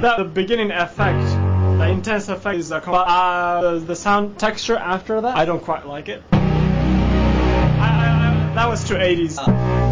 The beginning effect, the intense effect is the sound texture after that, I don't quite like it. That was too 80s.